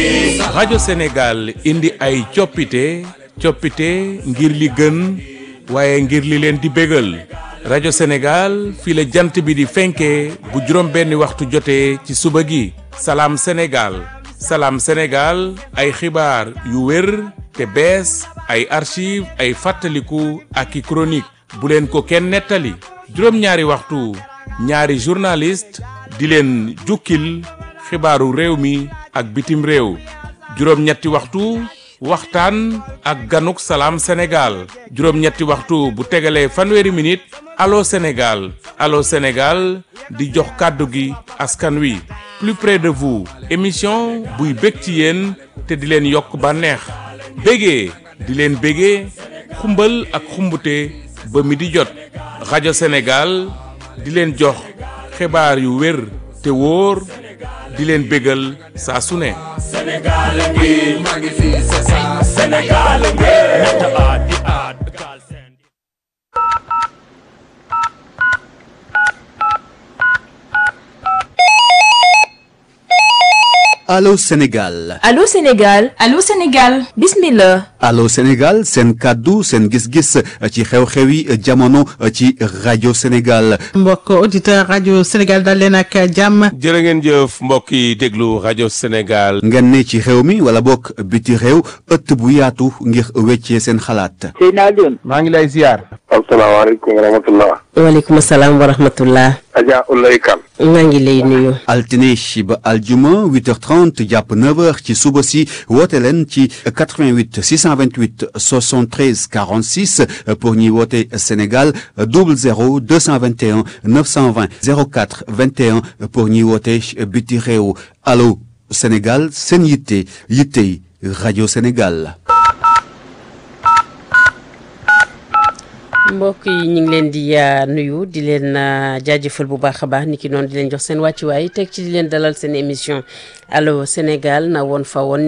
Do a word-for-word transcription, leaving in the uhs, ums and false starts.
rajo Sénégal indi ay coppite coppite ngir li gën waaye ngir li leen di bégal rajo Sénégal fii la jant bi di fenkee bu juróom benni waxtu jotee ci suba gi salaam Sénégal salaam Sénégal ay xibaar yu wér te bees ay archive ay fàttaliku ak i chronique bu leen ko kenn nettali juróom-ñaari waxtu ñaari journaliste di leen jukkil xibaaru réew mi ak bitim réew juróom-ñetti waxtu waxtaan ak ganuk salaam Sénégal juróom-ñetti waxtu bu tegalee fanweeri minute allo Sénégal allo Sénégal di jox kàddu gi askan wi plus près de vous émission buy bég ci yéen te di leen yokk bànneex bégee di leen bégee xumbal ak xumbute ba mi di jot rajo Sénégal di leen jox xibaar yu wér te wóor di leen bégal saa su ne Sénégal ngi maa ngi fi c'est ça Sénégal ngi ñett aat di aat Allô Sénégal. Allô Sénégal. Allô Sénégal. Bismillah. Allô Sénégal seen kàddu seen gis-gis ci xew-xewi jamono ci rajo Sénégal. mbokk auditeur rajo Sénégal dal leen ak jàmm. jërë ngeen jëf mbokk yi déglu rajo Sénégal. ngeen ne ci réew mi wala bokk biti réew ëtt bu yaatu ngir weccee seen xalaat. Seydina Alioune. maa ngi lay ziar. asalaamaaleykum wa rahmatullah. waaleykum salaam wa rahmatullah. Adja Oulaye Kane. maa ngi lay nuyu. altine ba aljuma huit heures trente jàpp neuf heures ci suba si woote leen ci quatre-vingt-huit six cent vingt-huit soixante-treize quarante-six pour ñuy woote Sénégal double zéro deux cent vingt et un neuf cent vingt zéro quatre vingt et un pour ñuy woote biti réew allo Sénégal seen yitte yittey rajo Sénégal. mbokk yi ñu ngi leen di nuyu di leen jaajëfal bu baax a baax ni ki noonu di leen jox seen wàccuwaay teg ci di leen dalal seen émission allo Sénégal na woon fa woon